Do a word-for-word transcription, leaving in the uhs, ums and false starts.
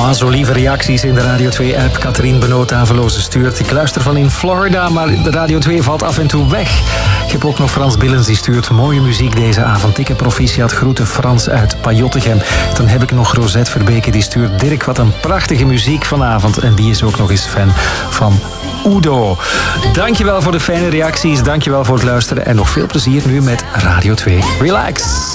Maar zo lieve reacties in de Radio twee-app. Catherine Benoot-Aveloze stuurt: ik luister van in Florida, maar de Radio twee valt af en toe weg. Ik heb ook nog Frans Billens, die stuurt: mooie muziek deze avond. Dikke proficiat, groeten Frans uit Pajottegem. Dan heb ik nog Rosette Verbeke, die stuurt: Dirk, wat een prachtige muziek vanavond. En die is ook nog eens fan van Udo. Dankjewel voor de fijne reacties, dankjewel voor het luisteren en nog veel plezier nu met Radio twee. Relax!